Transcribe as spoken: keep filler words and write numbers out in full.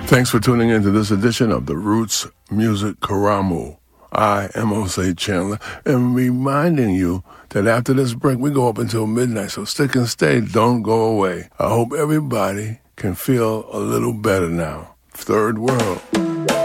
Thanks for tuning in to this edition of the Roots Music Karamu. I am Osei Chandler, and reminding you that after this break, we go up until midnight, so stick and stay. Don't go away. I hope everybody can feel a little better now. Third World.